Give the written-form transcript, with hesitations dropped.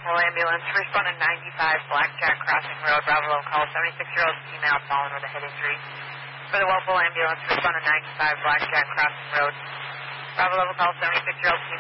Well, ambulance, respond to 95 Blackjack Crossing Road, Bravo Local call, 76-year-old female fallen with a head injury. For the Walpole ambulance, respond to 95 Blackjack Crossing Road, Bravo Local call, 76-year-old female.